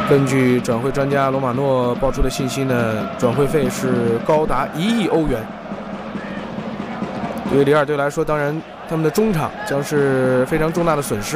根据转会专家罗马诺爆出的信息呢，转会费是高达1亿欧元。对于里尔队来说，当然他们的中场将是非常重大的损失。